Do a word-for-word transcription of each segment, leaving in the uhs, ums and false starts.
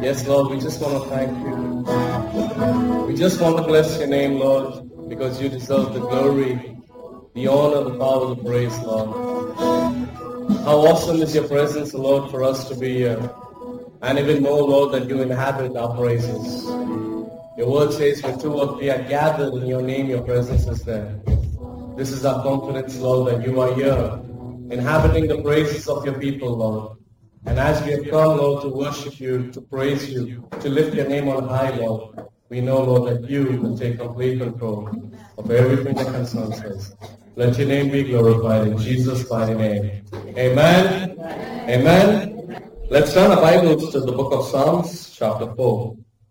Yes, Lord, we just want to thank you. We just want to bless your name, Lord, because you deserve the glory, the honor, the power, the praise, Lord. How awesome is your presence, Lord, for us to be here. And even more, Lord, that you inhabit our praises. Your word says, when two or three are gathered in your name, your presence is there. This is our confidence, Lord, that you are here, inhabiting the praises of your people, Lord. And as we have come, Lord, to worship you, to praise you, to lift your name on high, Lord, we know, Lord, that you will take complete control of everything that concerns us. Let your name be glorified in Jesus' mighty name. Amen. Amen. Amen. Let's turn our Bibles to the book of Psalms, chapter four.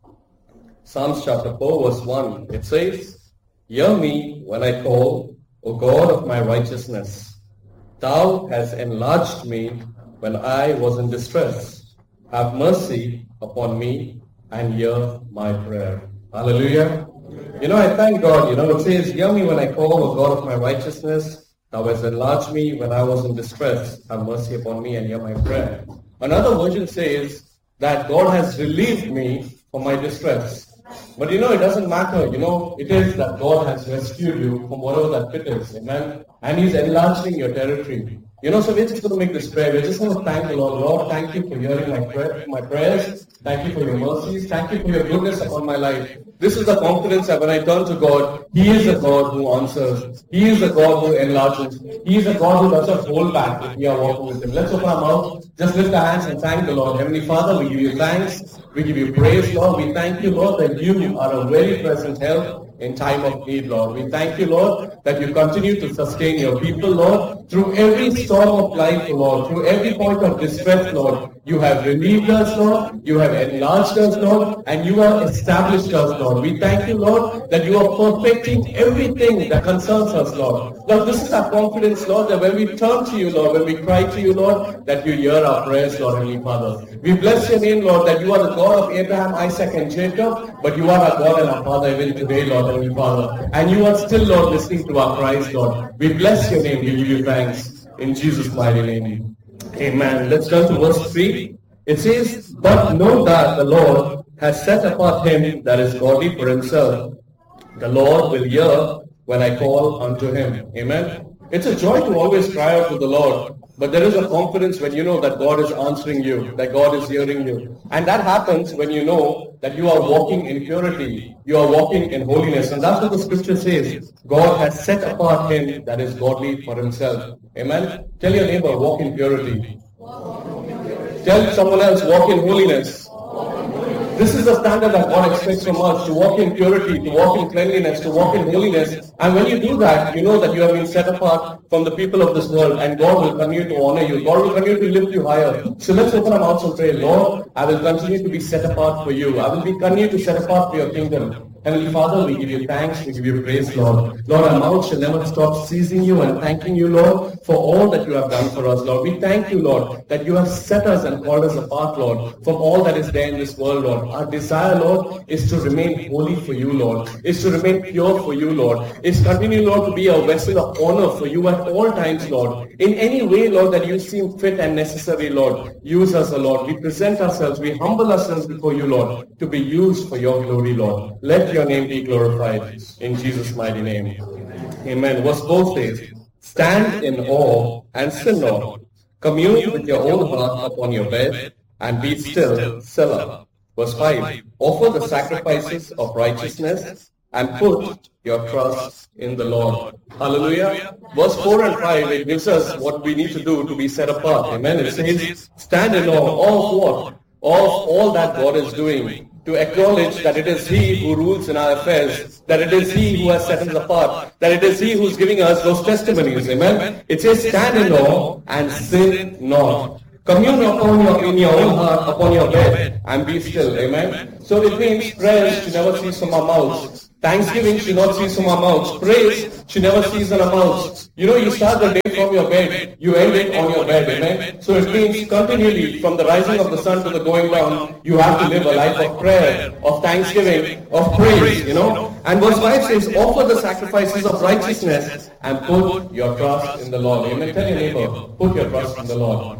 Psalms chapter four, verse one. It says, Hear me when I call, O God of my righteousness. Thou hast enlarged me when I was in distress. Have mercy upon me and hear my prayer. Hallelujah. You know, I thank God. You know, it says, Hear me when I call, O God of my righteousness. Thou hast enlarged me when I was in distress. Have mercy upon me and hear my prayer. Another version says that God has relieved me from my distress. But you know, it doesn't matter. You know, it is that God has rescued you from whatever that pit is. Amen. And He's enlarging your territory. You know, so we're just going to make this prayer. We're just going to thank the Lord. Lord, thank you for hearing my, prayer, my prayers. Thank you for your mercies. Thank you for your goodness upon my life. This is the confidence that when I turn to God, He is a God who answers. He is a God who enlarges. He is a God who doesn't hold back if we are walking with Him. Let's open our mouth. Just lift our hands and thank the Lord. Heavenly Father, we give you thanks. We give you praise, Lord. We thank you, Lord, that you are a very present help in time of need, Lord. We thank you, Lord, that you continue to sustain your people, Lord, through every storm of life, Lord, through every point of distress, Lord. You have relieved us, Lord. You have enlarged us, Lord, and you have established us, Lord. We thank you, Lord, that you are perfecting everything that concerns us, Lord. Lord, this is our confidence, Lord, that when we turn to you, Lord, when we cry to you, Lord, that you hear our prayers, Lord, Heavenly Father. We bless your name, Lord, that you are the God of Abraham, Isaac, and Jacob, but you are our God and our Father even today, Lord, Heavenly Father. And you are still, Lord, listening to our cries, Lord. We bless your name. We give you thanks. In Jesus' mighty name. Amen. Let's turn to verse three. It says, But know that the Lord has set apart him that is godly for himself. The Lord will hear when I call unto him. Amen. It's a joy to always cry out to the Lord. But there is a confidence when you know that God is answering you, that God is hearing you. And that happens when you know that you are walking in purity. You are walking in holiness. And that's what the scripture says. God has set apart him that is godly for himself. Amen. Tell your neighbor, walk in purity. Tell someone else, walk in holiness. This is the standard that God expects from us, to walk in purity, to walk in cleanliness, to walk in holiness. And when you do that, you know that you have been set apart from the people of this world, and God will continue to honor you. God will continue to lift you higher. So let's open our mouths and pray, Lord, I will continue to be set apart for you. I will be continue to set apart for your kingdom. Heavenly Father, we give you thanks, we give you praise, Lord. Lord, our mouth shall never stop seizing you and thanking you, Lord, for all that you have done for us, Lord. We thank you, Lord, that you have set us and called us apart, Lord, from all that is there in this world, Lord. Our desire, Lord, is to remain holy for you, Lord, is to remain pure for you, Lord, is continue, Lord, to be a vessel of honor for you at all times, Lord. In any way, Lord, that you seem fit and necessary, Lord, use us, Lord. We present ourselves, we humble ourselves before you, Lord, to be used for your glory, Lord. Let your name be glorified in Jesus' mighty name. Amen. Verse four says, Stand in awe and sin not. Commune with your own heart upon your bed and be still, Selah. Verse five, Offer the sacrifices of righteousness and put your trust in the Lord. Hallelujah. Verse four and five, it gives us what we need to do to be set apart. Amen. It says, Stand in awe of what? Of all that God is doing. To acknowledge that it is He who rules in our affairs, that it is He who has set us apart, that it is He who is giving us those testimonies. Amen. It says, Stand in awe and sin not. Commune upon your, in your own heart, upon your bed, and be still. Amen. So it means prayers should never cease from our mouths. Thanksgiving should not cease from our mouths. Praise should never cease in our mouths. You know, you start the day from your bed, you end it on your bed. Amen. So it means continually, from the rising of the sun to the going down, you have to live a life of prayer, of thanksgiving, of praise, you know. And verse five says, Offer the sacrifices of righteousness and put your trust in the Lord. Amen. Tell your neighbor, put your trust in the Lord.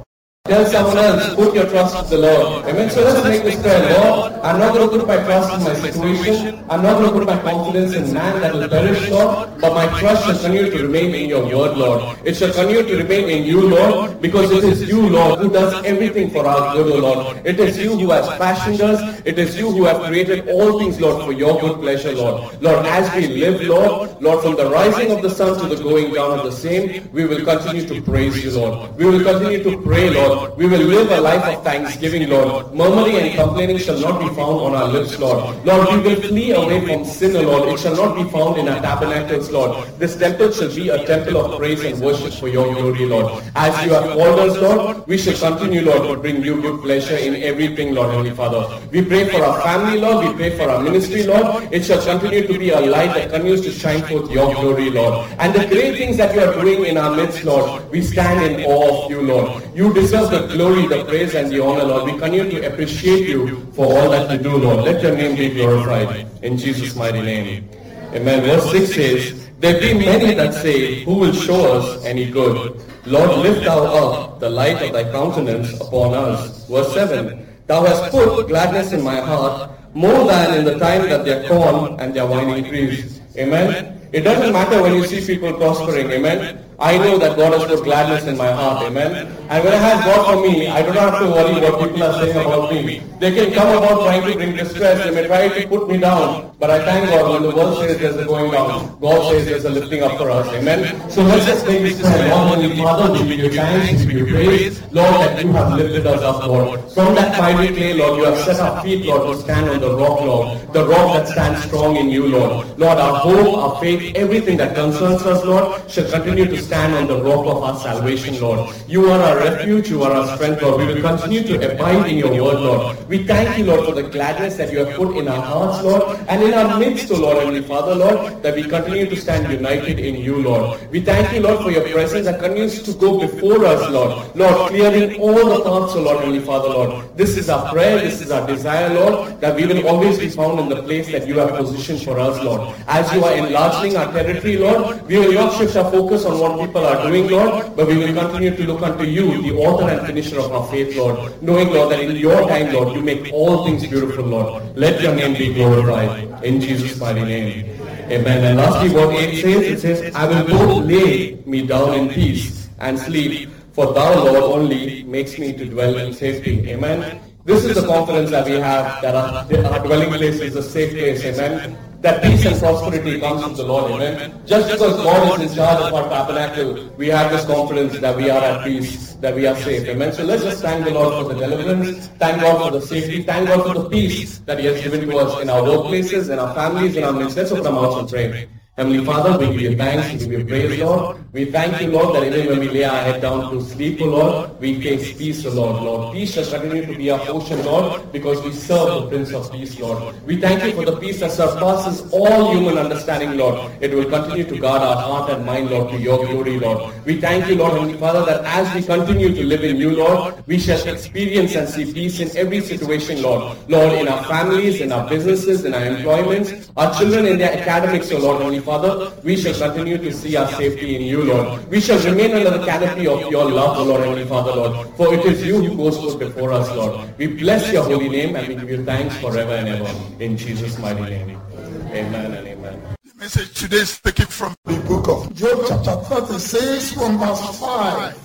Tell someone else, put your trust in the Lord. Amen. So let's make this prayer. Lord, I'm not going to put my trust in my situation. I'm not going to put my confidence in man that will perish, Lord. But my trust shall continue to remain in your word, Lord. It shall continue to remain in you, Lord, because it is you, Lord, who does everything for our good, O Lord. It is you who has fashioned us. It is you who have created all things, Lord, for your good pleasure, Lord. Lord, as we live, Lord, Lord, from the rising of the sun to the going down of the same, we will continue to praise you, Lord. We will continue to pray, Lord. We will live a life of thanksgiving, Lord. Murmuring and complaining shall not be found on our lips, Lord. Lord, we will flee away from sin, O Lord. It shall not be found in our tabernacles, Lord. This temple shall be a temple of praise and worship for your glory, Lord. As you have called us, Lord, we shall continue, Lord, to bring you good pleasure in everything, Lord, Heavenly Father. We pray for our family, Lord. We pray for our ministry, Lord. It shall continue to be a light that continues to shine forth your glory, Lord. And the great things that you are doing in our midst, Lord, we stand in awe of you, Lord. You deserve the glory, the praise, and the honor, Lord. We continue to appreciate you for all that you do, Lord. Let your name be glorified. In Jesus' mighty name. Amen. Verse six says, there be many that say, who will show us any good? Lord, lift thou up the light of thy countenance upon us. Verse seven, thou hast put gladness in my heart, more than in the time that their corn and their wine increased. Amen. It doesn't matter when you see people prospering. Amen. I know that God has put gladness in my heart. Amen. And when I have God for me, I do not have to worry what people are saying about me. They can come about trying to bring distress. They may try to put me down. But I thank God when the world says there's a going down, God says there's a lifting up for us. Amen. So let's just make this prayer. Lord, Heavenly Father, we give you thanks, we give you praise. Lord, that you have lifted us up, Lord. From that mighty clay, Lord, you have set our feet, Lord, to stand on the rock, Lord. The rock that stands strong in you, Lord. Lord, our hope, our faith, everything that concerns us, Lord, shall continue to stand on the rock of our salvation, Lord. You are our refuge, you are our strength, Lord. We will continue to abide in your word, Lord. We thank you, Lord, for the gladness that you have put in our hearts, Lord, and in our midst, O Lord, Heavenly Father, Lord, that we continue to stand united in you, Lord. We thank you, Lord, for your presence that continues to go before us, Lord. Lord, clearing all the paths, O Lord, Heavenly Father, Lord. This is our prayer, this is our desire, Lord, that we will always be found in the place that you have positioned for us, Lord. As you are enlarging our territory, Lord, we will not shift our focus on what people are doing, Lord, but we will continue to look unto you, the author and finisher of our faith, Lord, knowing, Lord, that in your time, Lord, you make all things beautiful, Lord. Let your name be glorified. In Jesus' mighty name. Amen. And lastly, what eight says, it says, I will both lay me down in peace and sleep, for thou, Lord, only makes me to dwell in safety. Amen. This is the confidence that we have, that our, our dwelling place is a safe place. Amen. That peace and prosperity comes from the Lord. Amen. Just because God is in charge of our tabernacle, we have this confidence that we are at peace, that we are safe. Amen. So let's just thank the Lord for the deliverance, thank God for the safety, thank God for the peace that He has given to us in our workplaces, in our families, in our midst. Let's open our mouths and pray. Heavenly Father, we give you thanks, we give you praise, Lord. We thank you, Lord, that even when we lay our head down to sleep, O Lord, we face peace, O Lord. Lord, peace shall continue to be our portion, Lord, because we serve the Prince of Peace, Lord. We thank you for the peace that surpasses all human understanding, Lord. It will continue to guard our heart and mind, Lord, to your glory, Lord. We thank you, Lord, Heavenly Father, that as we continue to live in you, Lord, we shall experience and see peace in every situation, Lord. Lord, in our families, in our businesses, in our employments, our children in their academics, O Lord, Heavenly Father, we shall continue to see our safety in you, Lord. We shall remain under the canopy of your love, O Lord, Heavenly Father, Lord. For it is you who goes forth before us, Lord. We bless your holy name and we give you thanks forever and ever. In Jesus' mighty name. Amen and amen. The message today is taken from the book of Job, chapter thirty-six, from verse five.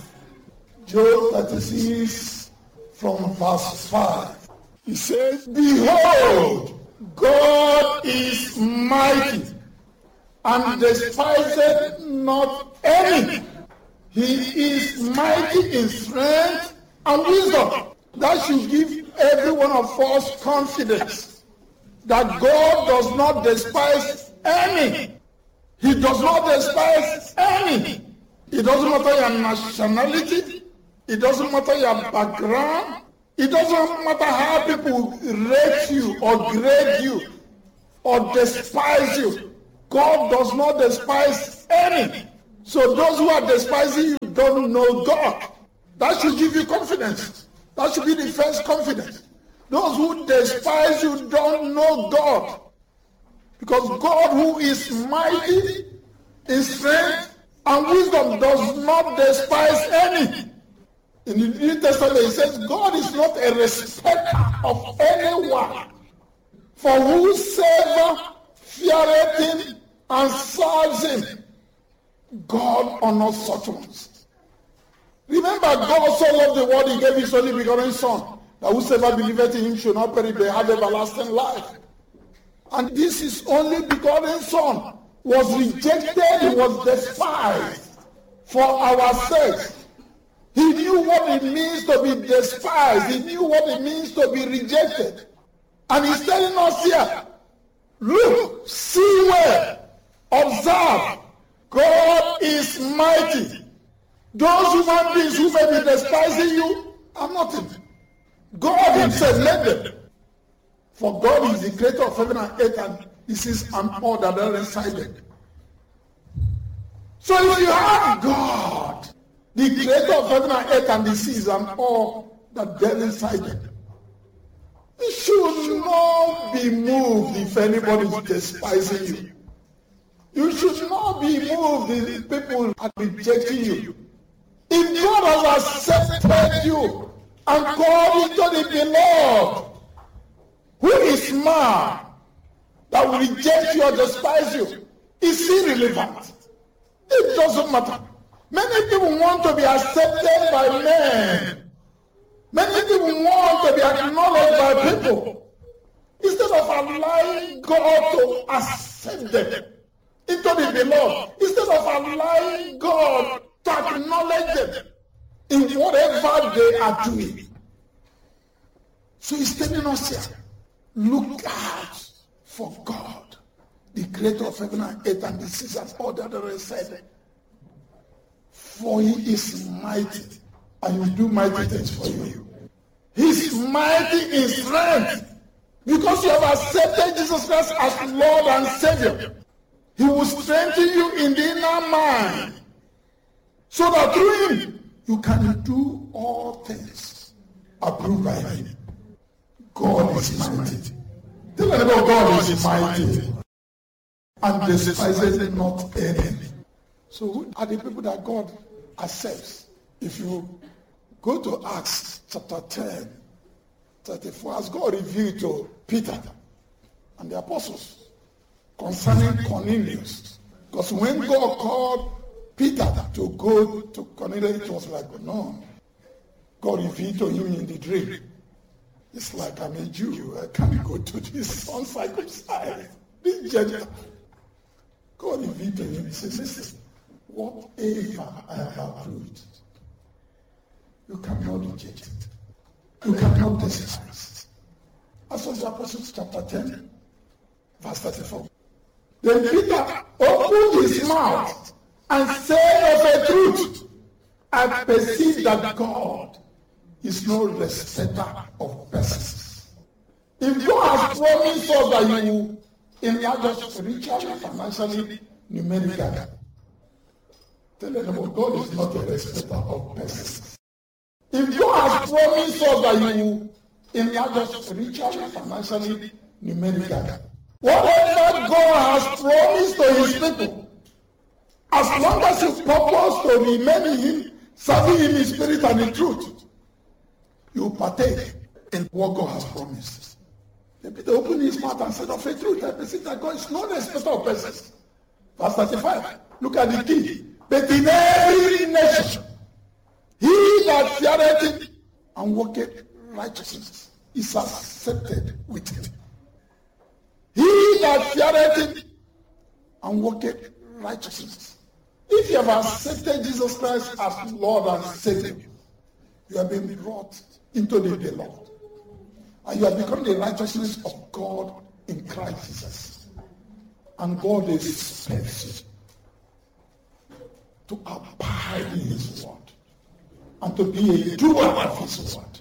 Job thirty-six, from verse five. He says, behold, God is mighty, and despiseth not any. He is mighty in strength and wisdom. That should give every one of us confidence that God does not despise any. He does not despise any. It doesn't matter your nationality. It doesn't matter your background. It doesn't matter how people rate you or grade you or despise you. God does not despise any. So those who are despising you don't know God. That should give you confidence. That should be the first confidence. Those who despise you don't know God. Because God, who is mighty in strength and wisdom, does not despise any. In the New Testament, it says, God is not a respecter of anyone. For whosoever feareth him and serves him, God honors such ones. Remember, God so loved the world, he gave his only begotten Son, that whosoever believeth in him should not perish but have everlasting life. And this is only begotten Son was rejected, he was despised for our sakes. He knew what it means to be despised. He knew what it means to be rejected. And he's telling us here, look, see well, observe, God is mighty. Those human beings who may be despising you are nothing. God himself made them. For God is the creator of heaven and earth, and this is an order that resided. So if you have God, the creator of heaven and earth and the seas and all that dwell inside them, you should not be moved if anybody is despising you. You should not be moved if people are rejecting you. If God has accepted you and called you to the beloved, who is man that will reject you or despise you? Is irrelevant. It doesn't matter. Many people want to be accepted by men. Many people want to be acknowledged by people. Instead of allowing God to accept them into the beloved, instead of allowing God to acknowledge them in whatever they are doing. So he's telling us here, look out for God, the creator of heaven and earth and the seas and all that are said. For he is mighty, and will do mighty things for you. He is mighty in strength, because you have accepted Jesus Christ as Lord and Savior. He will strengthen you in the inner mind, so that through him you can do all things approved by him. God is mighty. Tell them about God is mighty, and despises not any. So who are the people that God accepts? If you go to Acts chapter ten, thirty-four, as God revealed to Peter and the apostles concerning Cornelius. Because when God called Peter to go to Cornelius, it was like, no. God revealed to him in the dream. It's like, I'm a Jew. I can't go to this uncircumcised, this Gentile. God revealed to him. He said, listen, whatever I have approved, you cannot reject it. You cannot despise it. As of the Apostles chapter ten, verse thirty-four. Then Peter opened his mouth and said of a truth, I perceive that God is no respecter of persons. If God has promised us that you will enlarge us spiritually, financially, numerically, tell them about God is not a respecter of persons. If God has promised us that you will enlarge us spiritually, financially, numerically, whatever God has promised to his people, as long as you purpose to remain in him, serving him in spirit and in truth, you partake in what God has promised. Then Peter opened his mouth and said, of a truth, I perceive that God is no respecter of persons. Verse thirty-five, look at the key. But in every nation, he that feareth him and worketh righteousness is accepted with him. He that feareth him and worketh righteousness. If you have accepted Jesus Christ as Lord and Savior, you have been brought into the beloved. And you have become the righteousness of God in Christ Jesus. And God expects you to abide in his word and to be a doer of his word.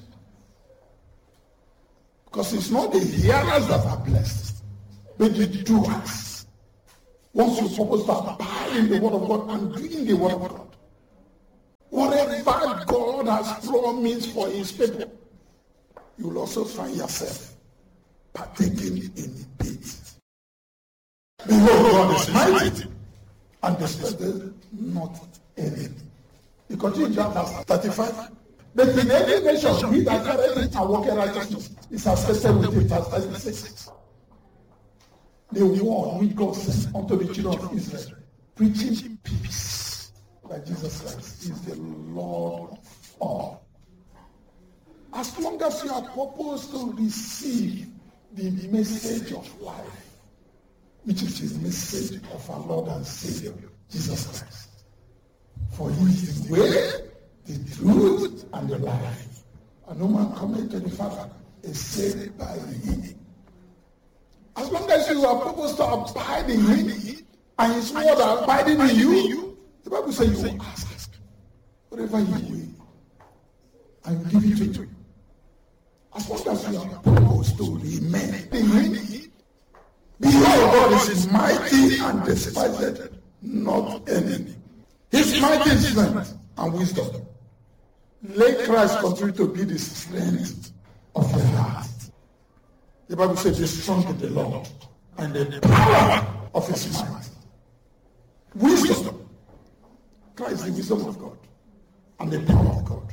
Because it's not the hearers that are blessed, but the doers. Once you suppose to abide in the word of God and doing the word of God, whatever God has promised for his people, you will also find yourself partaking in it. Behold, God is mighty and despaises not any. You continue in that verse thirty-five. But in every nation, he that carried it and walked righteousness is accepted with him. Verse thirty-six. The word which God sent unto the children of Israel, preaching peace, that Jesus Christ is the Lord of all. As long as you are purposed to receive the message of life, which is the message of our Lord and Savior, Jesus Christ. For he is the way, the truth, and the life. And no man cometh to the Father except by him. As long as you are purposed to abide in him, and his word are abiding in you, the Bible says you will ask whatever you will, and give it to you. As long as you are purposed to remain in him, behold, God is mighty and despised not any. His mighty strength and wisdom. Let Christ continue to be the strength of your heart. The Bible says, be strong in the Lord and the power of his might. Wisdom. Christ, the wisdom of God and the power of God.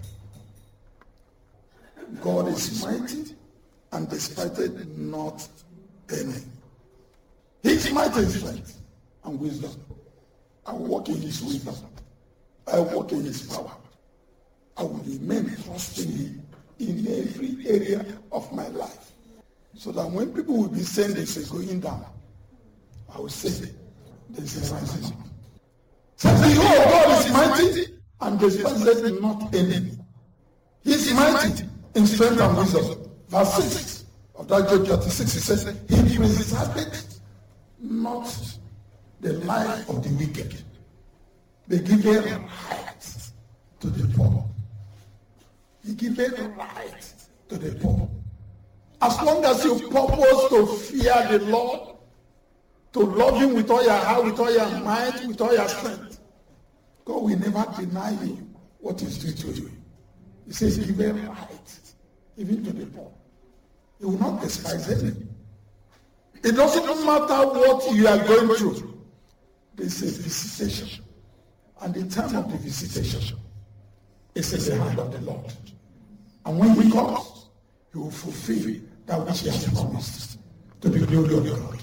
God is mighty and despised not any. His mighty strength and wisdom. I walk in his wisdom. I walk in his power. I will remain trusting him in every area of my life. So that when people will be saying this is going down, I will say, there's a rising up. So behold, God is mighty and despised not any. He is mighty in strength and wisdom. Verse six of that Job thirty-six, he says, he preserveth not the life of the wicked. They give a right to the poor. He gives a right to the poor. As long as you purpose to fear the Lord, to love him with all your heart, with all your might, with all your strength, God will never deny you what is due to you. He says, give a right, even to the poor. He will not despise anything. It doesn't matter what you are going through. There's a visitation. And the time of the visitation is in the hand of the Lord. And when he comes, he will fulfill that which he has promised to the glory of God.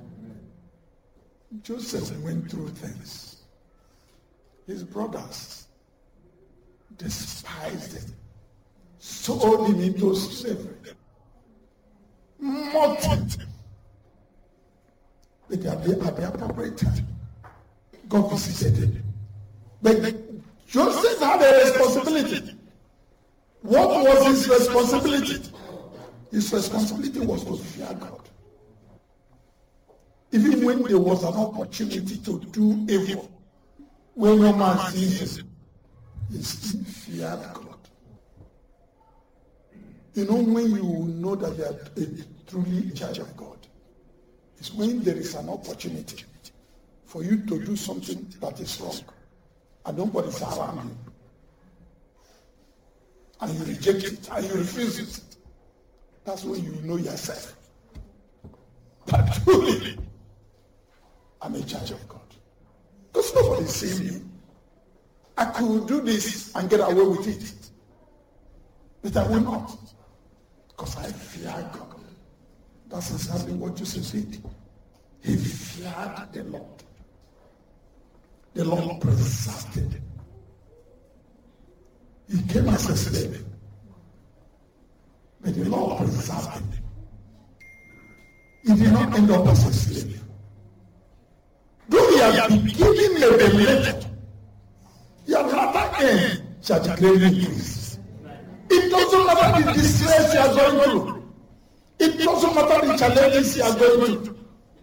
Joseph went through things. His brothers despised him, sold him into slavery, mocked him. But at the, at the appropriate time, God visited him. But Joseph had a responsibility. What was his responsibility? His responsibility was to fear God. Even when there was an opportunity to do evil, when no man sees him, he still feared God. You know, when you know that you are truly in charge of God, it's when there is an opportunity for you to do something that is wrong, and nobody's around you, and you reject it, and you refuse it. That's when you know yourself. But truly, I'm in charge of God. Because nobody's seeing me. I could do this and get away with it. But I will not. Because I fear God. That's exactly what Joseph did. He feared the Lord. The Lord preserved him. He came as a slave. But the Lord preserved him. He did not end up as a slave. Though he has been given a benefit, your latter end shall be greatly increased. It doesn't matter the distress you are going through. It doesn't matter the challenges you are going through.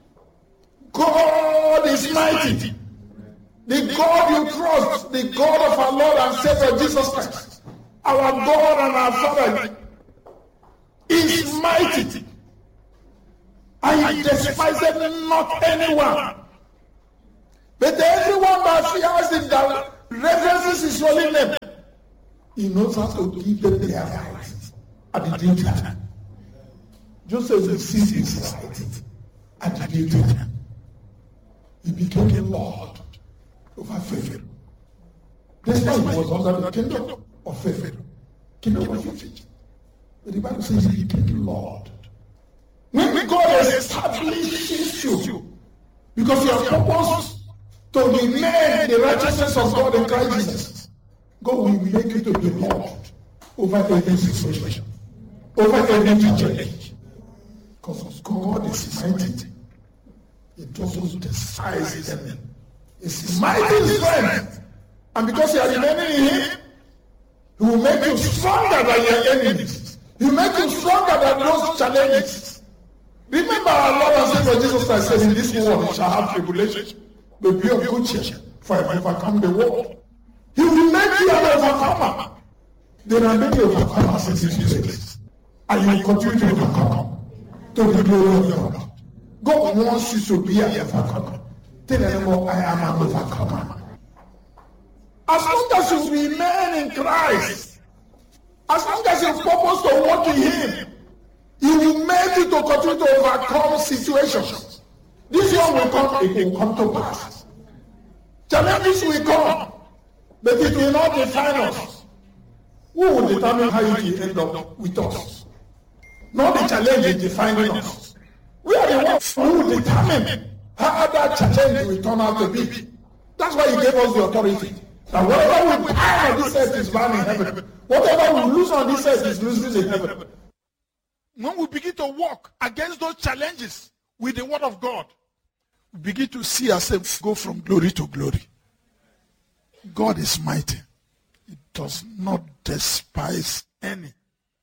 God is mighty. The God you trust, the God of our Lord and Savior Jesus Christ, our God and our Father, is mighty. And he despises not anyone. But everyone that fears him, that reverences his holy name, he knows how to give them their rights at the due time. Joseph received his right at the due time. He became a Lord over Pharaoh. Despite he was under the kingdom of Pharaoh. kingdom of it. But the Bible says he became Lord. When God establishes you, because you are purposed to remain the righteousness of God in Christ Jesus, God will make you to be Lord over every situation, over every challenge. Because God is mighty. He doesn't despise them. It's mighty strength. And because you are remaining in Him, He will make you stronger than your enemies. He will make you stronger than those challenges. Remember our Lord and Savior Jesus Christ said, in this world you shall have tribulation, but be of good cheer, for I have overcome the world. He will make you an overcomer. There are many overcomers in this place. And you will continue to overcome to the glory of God. God wants you to be an overcomer. Tell them, I am an overcomer. As long as you remain in Christ, as long as you purpose to walk in Him, He will make you to continue to overcome situations. This year will come, it will come to pass. Challenges will come, but it will not define us. Who will determine how it will end up with us? Not the challenge defining us. We are the ones who will determine how that challenge will turn out to be. That's why He gave us the authority. That whatever we bind on this earth is bound in heaven. Whatever we lose on this earth is losing in heaven. When we begin to walk against those challenges with the word of God, we begin to see ourselves go from glory to glory. God is mighty. He does not despise any.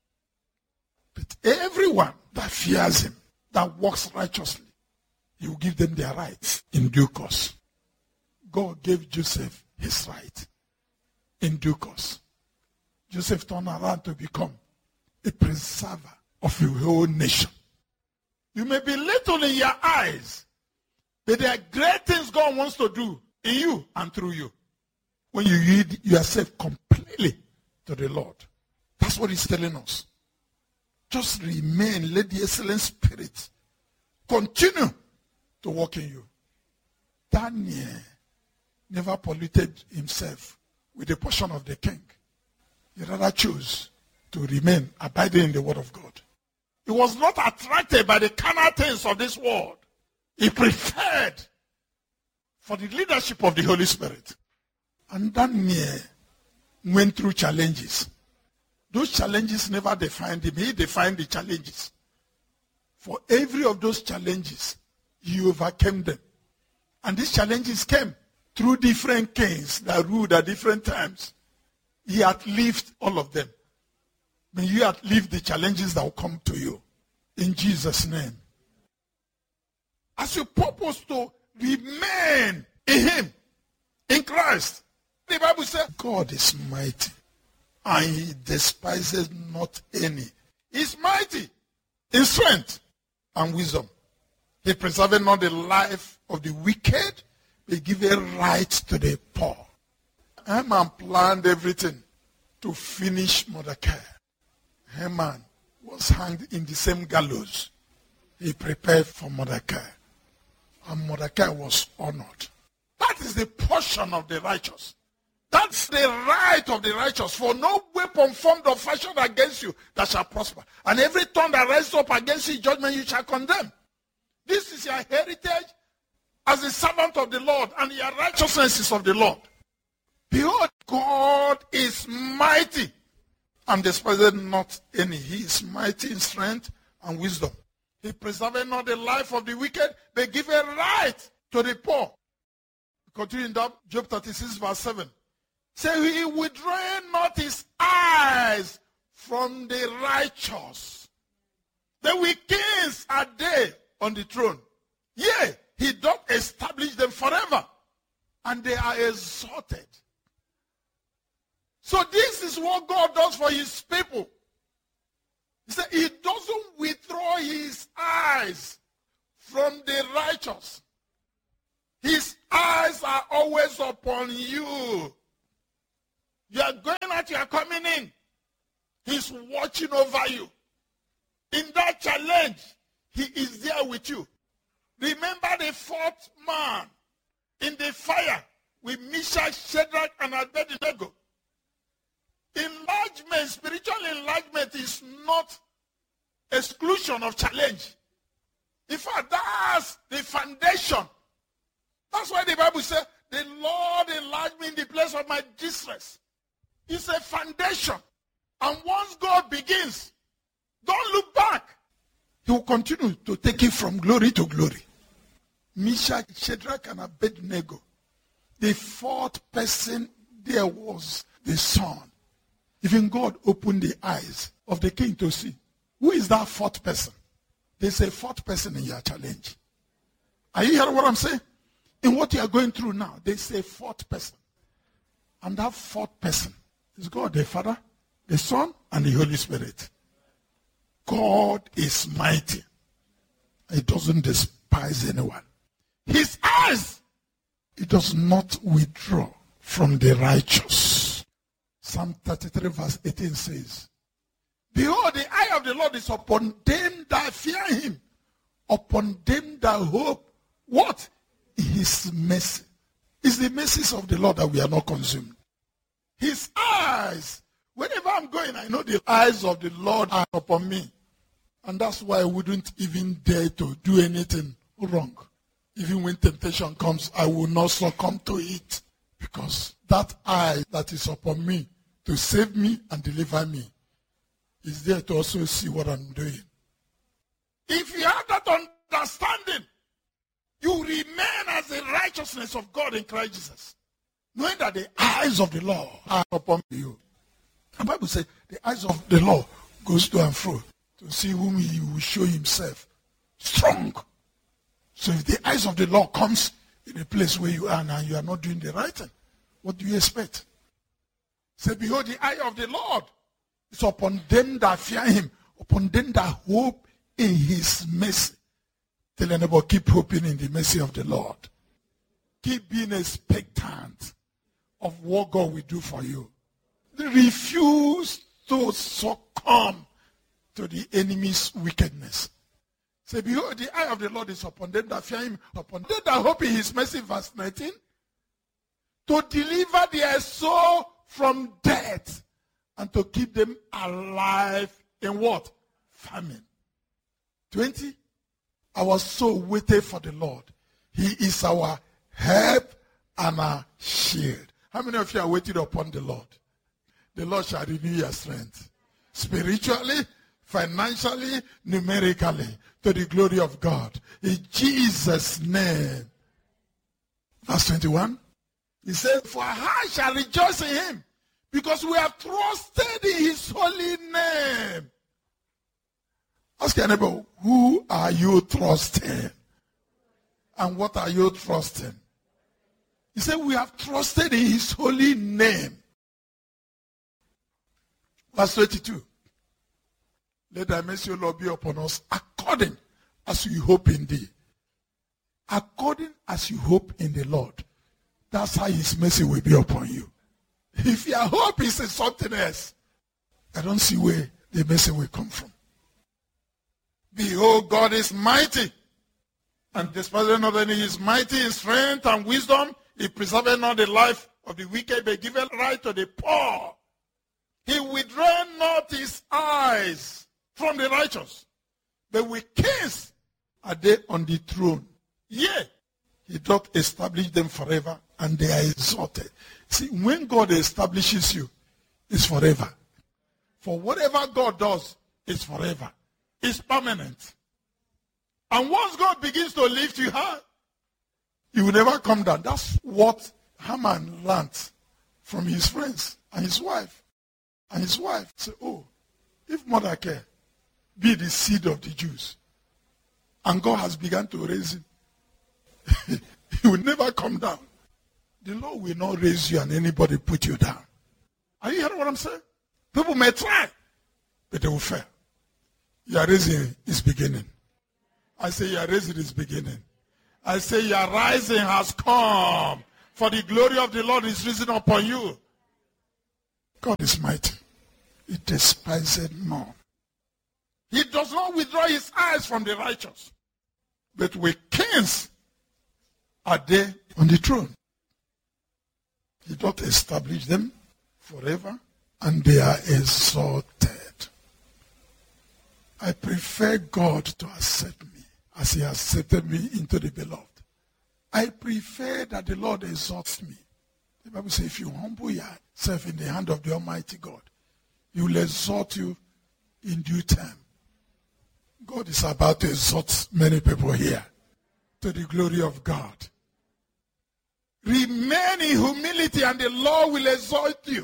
But everyone that fears Him, that walks righteously, He will give them their rights in due course. God gave Joseph his right in due course. Joseph turned around to become a preserver of the whole nation. You may be little in your eyes, but there are great things God wants to do in you and through you when you yield yourself completely to the Lord. That's what He's telling us. Just remain, let the excellent spirit continue to work in you. Daniel never polluted himself with a portion of the king. He rather chose to remain abiding in the word of God. He was not attracted by the carnal things of this world. He preferred for the leadership of the Holy Spirit. And Daniel went through challenges. Those challenges never defined him. He defined the challenges. For every of those challenges, he overcame them. And these challenges came through different kings that ruled at different times. He had lived all of them. May you outlive the challenges that will come to you. In Jesus' name. As you purpose to remain in Him, in Christ, the Bible says, God is mighty, and He despises not any. He's mighty in strength and wisdom. He preserveth not the life of the wicked, but giveth right to the poor. Haman planned everything to finish Mordecai. Haman was hanged in the same gallows. He prepared for Mordecai. And Mordecai was honored. That is the portion of the righteous. That's the right of the righteous. For no weapon formed or fashioned against you that shall prosper. And every tongue that rises up against you in judgment you shall condemn. This is your heritage as a servant of the Lord, and your righteousness is of the Lord. Behold, God is mighty and despiseth not any. He is mighty in strength and wisdom. He preserveth not the life of the wicked, but giveth right to the poor. Continue in that, Job thirty-six verse seven. Say, He withdraweth not His eyes from the righteous. The wicked are they on the throne. Yea, He doth establish them forever, and they are exalted. So this is what God does for His people. He said He doesn't withdraw His eyes from the righteous. His eyes are always upon you. You are going out, you are coming in. He's watching over you. In that challenge, He is there with you. Remember the fourth man in the fire with Meshach, Shadrach, and Abednego. Enlargement, spiritual enlargement is not exclusion of challenge. In fact, that's the foundation. That's why the Bible says, the Lord enlarged me in the place of my distress. It's a foundation. And once God begins, don't look back. He will continue to take it from glory to glory. Meshach, Shadrach, and Abednego. The fourth person there was the son. Even God opened the eyes of the king to see. Who is that fourth person? There's a fourth person in your challenge. Are you hearing what I'm saying? In what you are going through now, there's a fourth person. And that fourth person is God the Father, the Son, and the Holy Spirit. God is mighty. He doesn't despise anyone. His eyes, he does not withdraw from the righteous. Psalm thirty-three verse eighteen says, behold, the eye of the Lord is upon them that fear him, upon them that hope. What? His mercy. It's the mercies of the Lord that we are not consumed. His eyes. Whenever I'm going, I know the eyes of the Lord are upon me. And that's why I wouldn't even dare to do anything wrong. Even when temptation comes, I will not succumb to it. Because that eye that is upon me to save me and deliver me is there to also see what I'm doing. If you have that understanding, you remain as the righteousness of God in Christ Jesus. Knowing that the eyes of the Lord are upon you. The Bible says the eyes of the Lord goes to and fro to see whom he will show himself strong. So if the eyes of the Lord comes in a place where you are now, you are not doing the right thing, what do you expect? Say, behold, the eye of the Lord is upon them that fear him, upon them that hope in his mercy. Tell your neighbor, keep hoping in the mercy of the Lord. Keep being expectant of what God will do for you. Refuse to succumb to the enemy's wickedness. Say, behold, the eye of the Lord is upon them that fear him, upon them that hope in his mercy, verse nineteen, to deliver their soul from death and to keep them alive in what? Famine. twenty, our soul waited for the Lord. He is our help and our shield. How many of you are waiting upon the Lord? The Lord shall renew your strength. Spiritually, financially, numerically, to the glory of God. In Jesus' name. Verse twenty-one. He says, for our heart shall rejoice in him, because we have trusted in his holy name. Ask your neighbor, who are you trusting? And what are you trusting? He said, we have trusted in his holy name. Verse twenty-two. Let thy mercy, O Lord, be upon us according as we hope in thee. According as you hope in the Lord. That's how his mercy will be upon you. If your hope is in something else, I don't see where the mercy will come from. Behold, God is mighty. And despite not any, he is mighty in strength and wisdom. He preserveth not the life of the wicked, but giveth right to the poor. He withdrew not his eyes from the righteous, but with kings are they on the throne. Yea, he doth establish them forever, and they are exalted. See, when God establishes you, it's forever. For whatever God does, it's forever. It's permanent. And once God begins to lift you high, he will never come down. That's what Haman learned from his friends and his wife. And his wife said, oh, if Mordecai be the seed of the Jews, and God has begun to raise him, he will never come down. The Lord will not raise you and anybody put you down. Are you hearing what I'm saying? People may try, but they will fail. Your raising is beginning. I say your raising is beginning. I say your rising has come. For the glory of the Lord is risen upon you. God is mighty. He despiseth none. He does not withdraw his eyes from the righteous. But with kings are they on the throne. He doth establish them forever and they are exalted. I prefer God to accept me as he accepted me into the beloved. I prefer that the Lord exalts me. The Bible says, if you humble yourself in the hand of the Almighty God, he will exalt you in due time. God is about to exalt many people here to the glory of God. Remain in humility and the Lord will exalt you.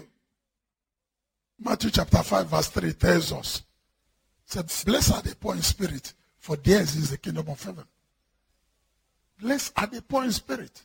Matthew chapter five verse three tells us, said, blessed are the poor in spirit, for theirs is the kingdom of heaven. Blessed are the poor in spirit.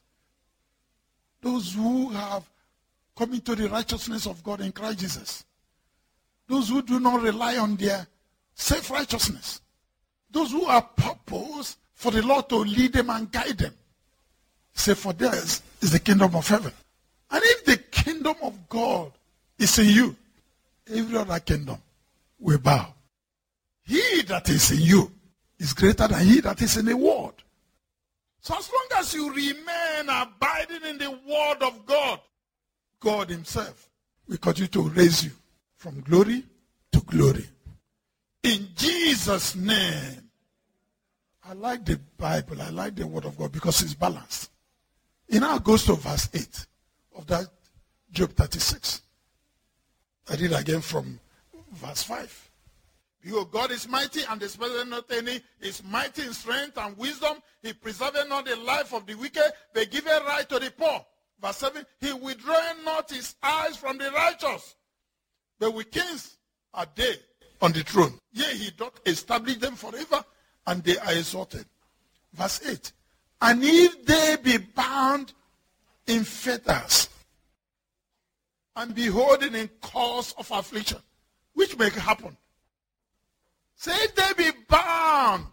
Those who have come into the righteousness of God in Christ Jesus. Those who do not rely on their self-righteousness. Those who are purpose for the Lord to lead them and guide them. Say, for theirs is the kingdom of heaven. And if the kingdom of God is in you, every other kingdom will bow. He that is in you is greater than he that is in the world. So as long as you remain abiding in the word of God, God himself will continue to raise you from glory to glory. In Jesus' name. I like the Bible. I like the word of God because it's balanced. It now goes to verse eight of that Job thirty-six. I read again from verse five. Behold, God is mighty and despiseth not any. He is mighty in strength and wisdom. He preserveth not the life of the wicked, but giveth right to the poor. Verse seven, he withdraweth not his eyes from the righteous. But with kings are they on the throne. Yea, he doth establish them forever, and they are exalted. Verse eight, and if they be bound in fetters, and be holding in cause of affliction, which may happen. Say they be bound.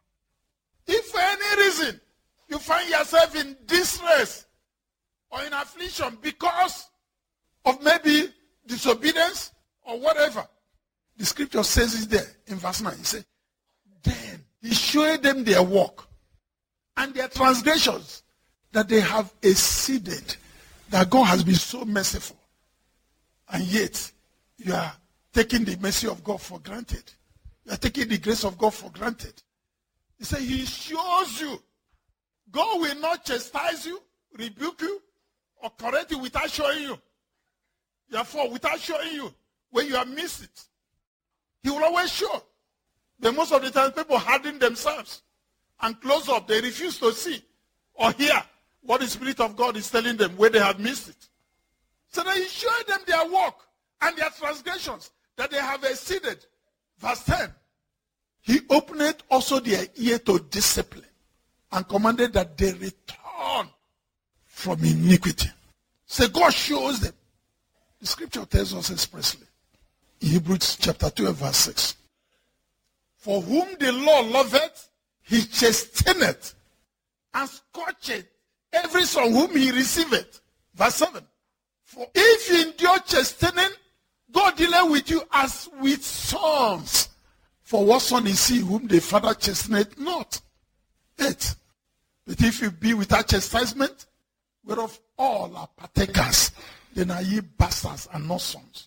If for any reason you find yourself in distress or in affliction because of maybe disobedience or whatever, the scripture says it there in verse nine. He said, then he showed them their work and their transgressions that they have exceeded, that God has been so merciful. And yet, you are taking the mercy of God for granted. You are taking the grace of God for granted. He said, he shows you. God will not chastise you, rebuke you, or correct you without showing you. Therefore, without showing you when you have missed it. He will always show. But most of the time, people harden themselves and close up. They refuse to see or hear what the Spirit of God is telling them when they have missed it. So that he showed them their work and their transgressions that they have exceeded. Verse ten. He opened also their ear to discipline and commanded that they return from iniquity. So God shows them. The scripture tells us expressly. In Hebrews chapter two verse six. For whom the Lord loveth, he chasteneth and scourgeth every son whom he receiveth. Verse seven. For if you endure chastening, God dealeth with you as with sons. For what son is he whom the father chasteneth not? Eight. But if you be without chastisement, whereof all are partakers, then are ye bastards and not sons.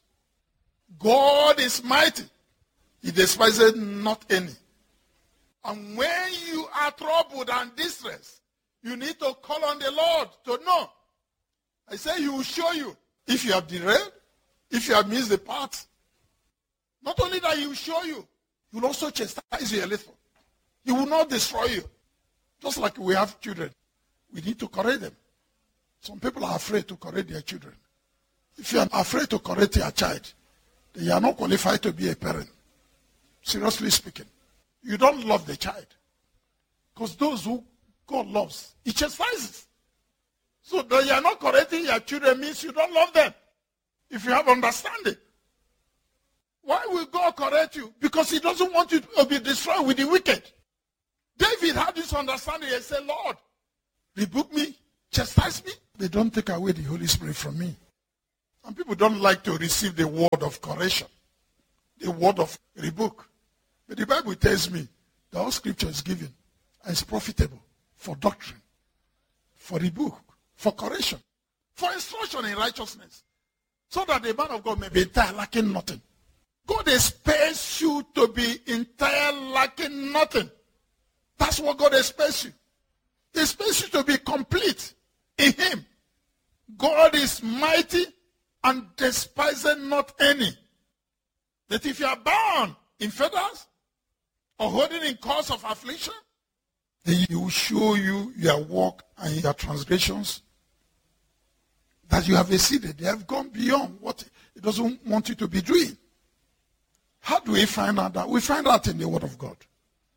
God is mighty. He despiseth not any. And when you are troubled and distressed, you need to call on the Lord to know. I say he will show you if you have derailed, if you have missed the path. Not only that he will show you, he will also chastise you a little. He will not destroy you. Just like we have children. We need to correct them. Some people are afraid to correct their children. If you are afraid to correct your child, then you are not qualified to be a parent. Seriously speaking. You don't love the child. Because those who God loves, he chastises. So that you are not correcting your children means you don't love them. If you have understanding. Why will God correct you? Because he doesn't want you to be destroyed with the wicked. David had this understanding and said, Lord, rebuke me, chastise me. They don't take away the Holy Spirit from me. And people don't like to receive the word of correction, the word of rebuke. But the Bible tells me that all scripture is given and is profitable for doctrine, for rebuke, for correction, for instruction in righteousness, so that the man of God may be entire, lacking nothing. God expects you to be entire, lacking nothing. That's what God expects you. He expects you to be complete in him. God is mighty and despiseth not any. That if you are bound in fetters or holding in cause of affliction, then he will show you your work and your transgressions, that you have exceeded. They have gone beyond what he doesn't want you to be doing. How do we find out that? We find out in the Word of God.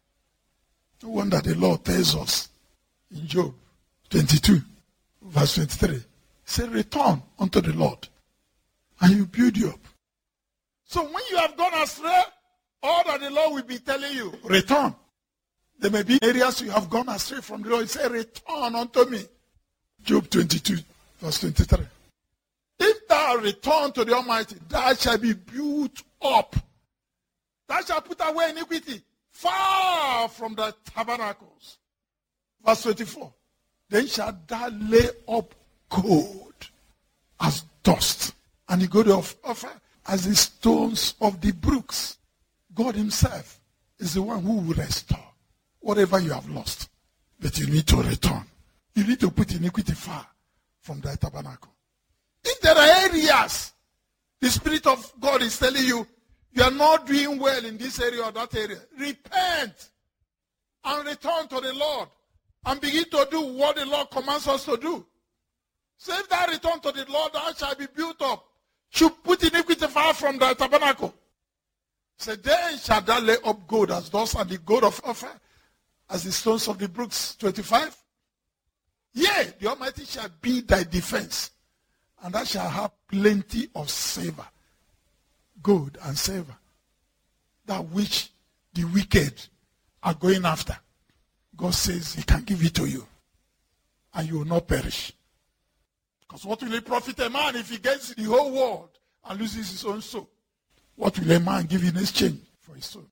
No wonder the Lord tells us in Job twenty-two, verse twenty-three. Say, return unto the Lord, and he will build you up. So when you have gone astray, all that the Lord will be telling you, return. There may be areas you have gone astray from the Lord. He said, return unto me. Job twenty-two, verse twenty-three. If thou return to the Almighty, thou shalt be built up. Thou shalt put away iniquity far from the tabernacles. Verse twenty-four. Then shalt thou lay up gold as dust, and the gold of offer as the stones of the brooks. God himself is the one who will restore whatever you have lost. But you need to return. You need to put iniquity far from the tabernacle. If there are areas the Spirit of God is telling you, you are not doing well in this area or that area, repent and return to the Lord and begin to do what the Lord commands us to do. So if thou return to the Lord, thou shalt be built up. Should put iniquity far from the tabernacle. So then shall thou lay up gold as dust, and the gold of offer as the stones of the brooks. twenty-five. Yea, the Almighty shall be thy defense, and thou shalt have plenty of silver, gold and silver, that which the wicked are going after. God says he can give it to you, and you will not perish. Because what will it profit a man if he gets the whole world and loses his own soul? What will a man give in exchange for his soul?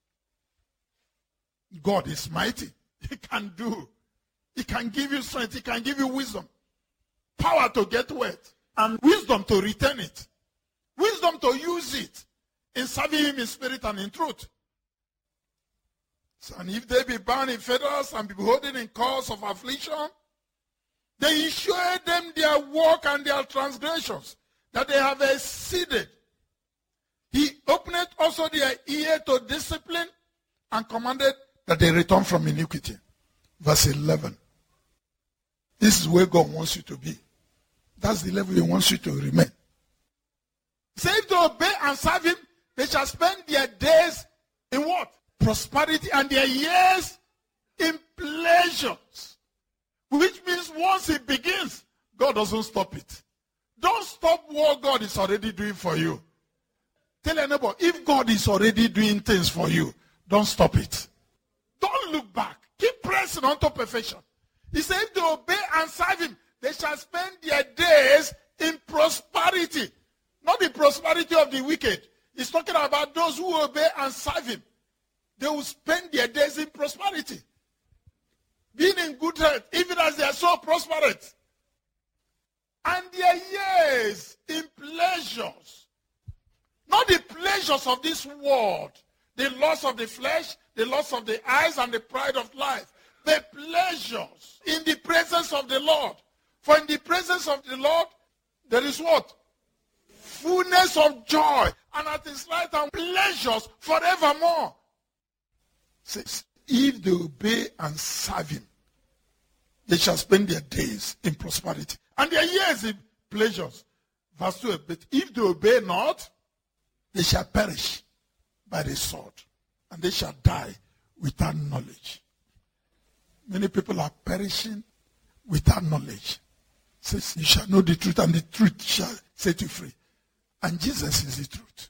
God is mighty. He can do. He can give you strength. He can give you wisdom. Power to get wealth. And wisdom to retain it. Wisdom to use it in serving him in spirit and in truth. So, and if they be bound in fetters and be beholden in cause of affliction, then he showed them their work and their transgressions, that they have exceeded. He opened also their ear to discipline and commanded that they return from iniquity. Verse eleven. This is where God wants you to be. That's the level he wants you to remain. Say if they obey and serve him, they shall spend their days in what? Prosperity, and their years in pleasures. Which means once it begins, God doesn't stop it. Don't stop what God is already doing for you. Tell your neighbor, if God is already doing things for you, don't stop it. Don't look back. Keep pressing on to perfection. He said, if they obey and serve him, they shall spend their days in prosperity. Not the prosperity of the wicked. He's talking about those who obey and serve him. They will spend their days in prosperity. Being in good health, even as they are so prosperous. And their years in pleasures. Not the pleasures of this world. The loss of the flesh, the loss of the eyes, and the pride of life. The pleasures in the presence of the Lord. For in the presence of the Lord, there is what? Fullness of joy. And at his right hand, pleasures forevermore. Says, if they obey and serve him, they shall spend their days in prosperity, and their years in pleasures. Verse two, but if they obey not, they shall perish by the sword, and they shall die without knowledge. Many people are perishing without knowledge. It says, you shall know the truth, and the truth shall set you free. And Jesus is the truth.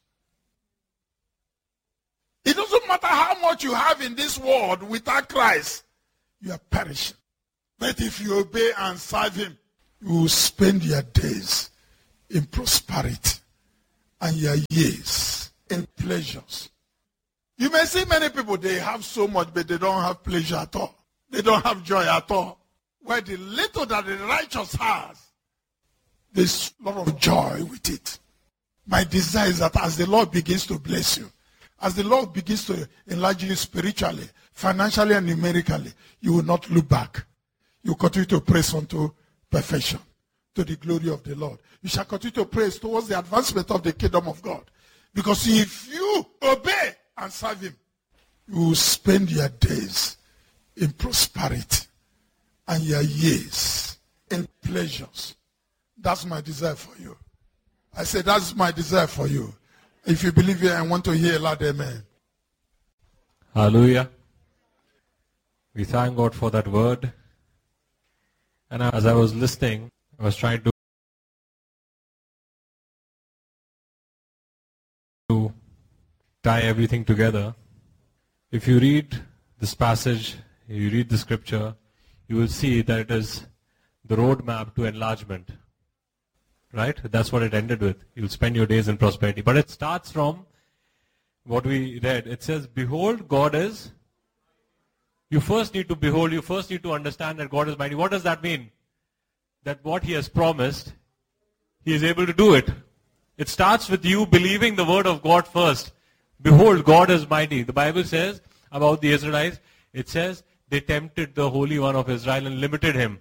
It doesn't matter how much you have in this world without Christ, you are perishing. But if you obey and serve him, you will spend your days in prosperity and your years in pleasures. You may see many people, they have so much, but they don't have pleasure at all. They don't have joy at all. Where the little that the righteous has, There's a lot of joy with it. My desire is that as the Lord begins to bless you, as the Lord begins to enlarge you spiritually, financially, and numerically, you will not look back. You will continue to praise unto perfection, to the glory of the Lord. You shall continue to praise towards the advancement of the kingdom of God. Because if you obey and serve him, you will spend your days in prosperity and your years in pleasures. That's my desire for you. I said, that's my desire for you. If you believe it, I want to hear a loud amen. Hallelujah. We thank God for that word. And as I was listening, I was trying to to tie everything together. If you read this passage, you read the scripture, you will see that it is the roadmap to enlargement. Right? That's what it ended with. You'll spend your days in prosperity. But it starts from what we read. It says, behold, God is. You first need to behold, you first need to understand that God is mighty. What does that mean? That what he has promised, he is able to do it. It starts with you believing the word of God first. Behold, God is mighty. The Bible says about the Israelites, it says they tempted the Holy One of Israel and limited him.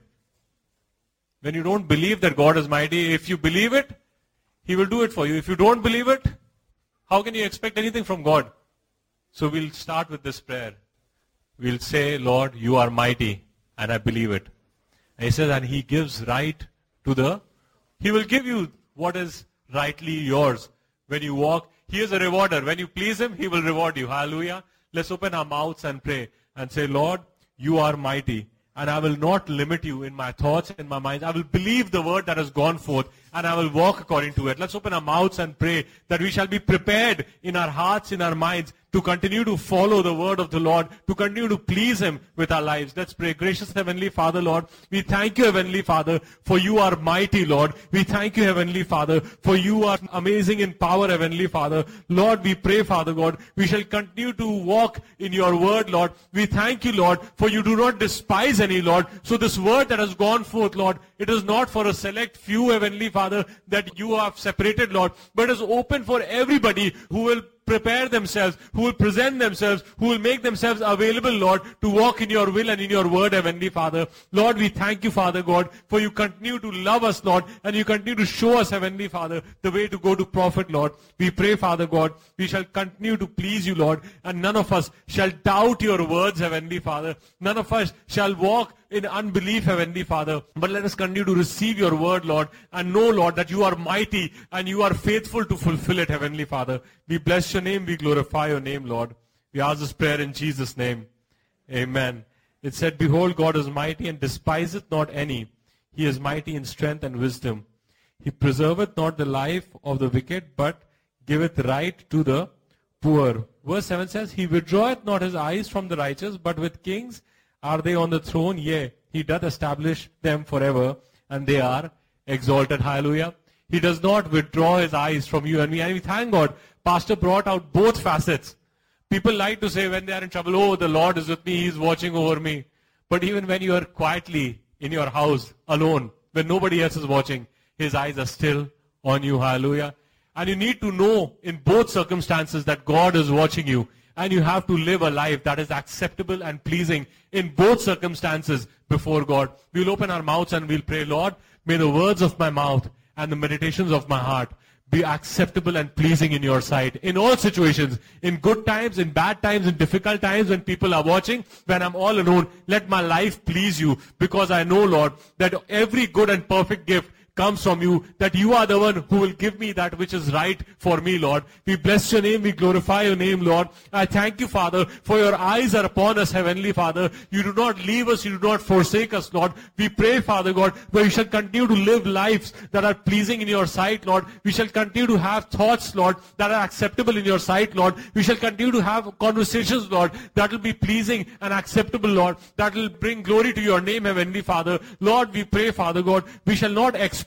When you don't believe that God is mighty, if you believe it, he will do it for you. If you don't believe it, how can you expect anything from God? So we'll start with this prayer. We'll say, Lord, you are mighty, and I believe it. And he says, and he gives right to the, he will give you what is rightly yours. When you walk, he is a rewarder. When you please him, he will reward you. Hallelujah. Let's open our mouths and pray and say, Lord, you are mighty. And I will not limit you in my thoughts, in my mind. I will believe the word that has gone forth, and I will walk according to it. Let's open our mouths and pray that we shall be prepared in our hearts, in our minds, to continue to follow the word of the Lord, to continue to please him with our lives. Let's pray. Gracious Heavenly Father, Lord, we thank you, Heavenly Father, for you are mighty, Lord. We thank you, Heavenly Father, for you are amazing in power, Heavenly Father. Lord, we pray, Father God, we shall continue to walk in your word, Lord. We thank you, Lord, for you do not despise any, Lord. So this word that has gone forth, Lord, it is not for a select few, Heavenly Father, that you have separated, Lord, but it is open for everybody who will prepare themselves, who will present themselves, who will make themselves available, Lord, to walk in your will and in your word, Heavenly Father. Lord, we thank you, Father God, for you continue to love us, Lord, and you continue to show us, Heavenly Father, the way to go to profit, Lord. We pray, Father God, we shall continue to please you, Lord, and none of us shall doubt your words, Heavenly Father. None of us shall walk in unbelief, Heavenly Father. But let us continue to receive your word, Lord, and know, Lord, that you are mighty and you are faithful to fulfill it, Heavenly Father. We bless your name, we glorify your name, Lord. We ask this prayer in Jesus' name. Amen. It said, behold, God is mighty and despiseth not any. He is mighty in strength and wisdom. He preserveth not the life of the wicked, but giveth right to the poor. Verse seven says, he withdraweth not his eyes from the righteous, but with kings are they on the throne? Yea, he doth establish them forever, and they are exalted. Hallelujah. He does not withdraw his eyes from you and me. And we thank God, Pastor brought out both facets. People like to say when they are in trouble, oh, the Lord is with me, he is watching over me. But even when you are quietly in your house, alone, when nobody else is watching, his eyes are still on you. Hallelujah. And you need to know in both circumstances that God is watching you. And you have to live a life that is acceptable and pleasing in both circumstances before God. We'll open our mouths and we'll pray, Lord, may the words of my mouth and the meditations of my heart be acceptable and pleasing in your sight. In all situations, in good times, in bad times, in difficult times, when people are watching, when I'm all alone, let my life please you. Because I know, Lord, that every good and perfect gift comes from you, that you are the one who will give me that which is right for me, Lord. We bless your name, we glorify your name, Lord. I thank you, Father, for your eyes are upon us, Heavenly Father. You do not leave us, you do not forsake us, Lord. We pray, Father God, where we shall continue to live lives that are pleasing in your sight, Lord. We shall continue to have thoughts, Lord, that are acceptable in your sight, Lord. We shall continue to have conversations, Lord, that will be pleasing and acceptable, Lord, that will bring glory to your name, Heavenly Father. Lord, we pray, Father God, we shall not expect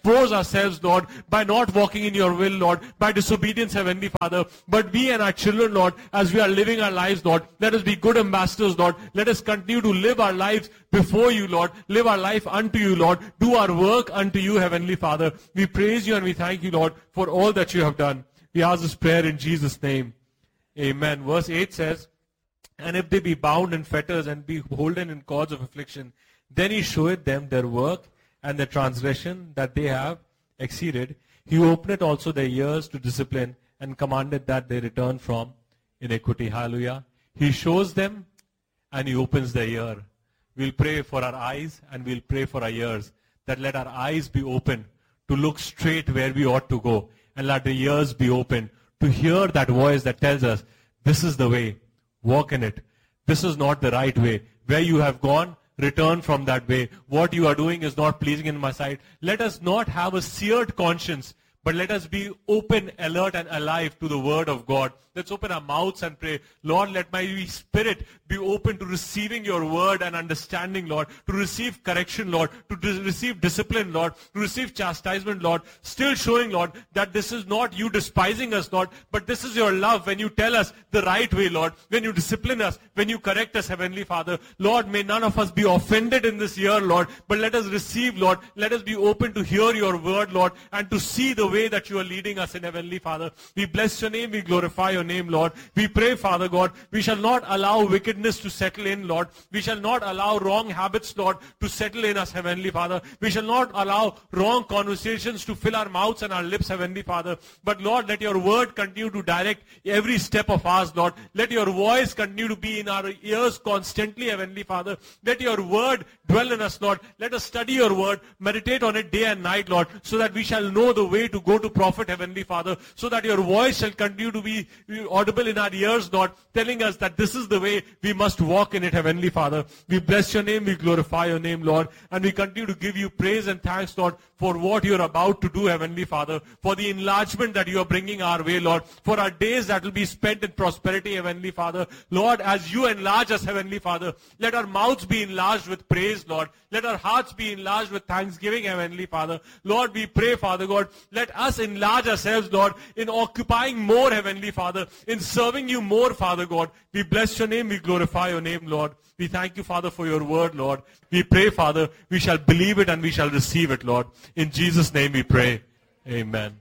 expose ourselves, Lord, by not walking in your will, Lord, by disobedience, Heavenly Father. But we and our children, Lord, as we are living our lives, Lord, let us be good ambassadors, Lord. Let us continue to live our lives before you, Lord. Live our life unto you, Lord. Do our work unto you, Heavenly Father. We praise you and we thank you, Lord, for all that you have done. We ask this prayer in Jesus' name. Amen. Verse eight says, and if they be bound in fetters and be holden in cords of affliction, then he showeth them their work and the transgression that they have exceeded. He openeth also their ears to discipline and commanded that they return from iniquity. Hallelujah. He shows them and he opens their ear. We'll pray for our eyes and we'll pray for our ears, that let our eyes be open to look straight where we ought to go, and let the ears be open to hear that voice that tells us, this is the way, walk in it. This is not the right way. Where you have gone, return from that way. What you are doing is not pleasing in my sight. Let us not have a seared conscience, but let us be open, alert, and alive to the word of God. Let's open our mouths and pray. Lord, let my spirit be open to receiving your word and understanding, Lord, to receive correction, Lord, to dis- receive discipline, Lord, to receive chastisement, Lord. Still showing, Lord, that this is not you despising us, Lord, but this is your love when you tell us the right way, Lord, when you discipline us, when you correct us, Heavenly Father. Lord, may none of us be offended in this year, Lord, but let us receive, Lord. Let us be open to hear your word, Lord, and to see the way that you are leading us in, Heavenly Father. We bless your name, we glorify your name, Lord. We pray, Father God, we shall not allow wickedness to settle in, Lord. We shall not allow wrong habits, Lord, to settle in us, Heavenly Father. We shall not allow wrong conversations to fill our mouths and our lips, Heavenly Father. But Lord, let your word continue to direct every step of ours, Lord. Let your voice continue to be in our ears constantly, Heavenly Father. Let your word dwell in us, Lord. Let us study your word, meditate on it day and night, Lord, so that we shall know the way to go to profit, Heavenly Father, so that your voice shall continue to be audible in our ears, Lord, telling us that this is the way we must walk in it, Heavenly Father. We bless your name, we glorify your name, Lord, and we continue to give you praise and thanks, Lord, for what you're about to do, Heavenly Father, for the enlargement that you are bringing our way, Lord, for our days that will be spent in prosperity, Heavenly Father. Lord, as you enlarge us, Heavenly Father, let our mouths be enlarged with praise, Lord. Let our hearts be enlarged with thanksgiving, Heavenly Father. Lord, we pray, Father God, let us enlarge ourselves, Lord, in occupying more, Heavenly Father, in serving you more, Father God. We bless your name, we glorify your name, Lord. We thank you, Father, for your word, Lord. We pray, Father, we shall believe it and we shall receive it, Lord. In Jesus' name we pray. Amen.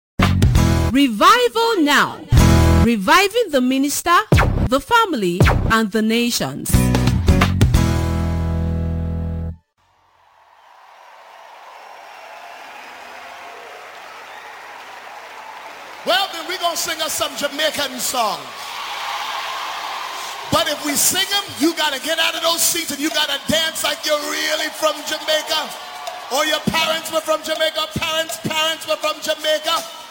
Revival now. Reviving the minister, the family, and the nations. Well, then we're going to sing us some Jamaican songs. But if we sing them, you got to get out of those seats and you got to dance like you're really from Jamaica. Or your parents were from Jamaica, parents' parents were from Jamaica.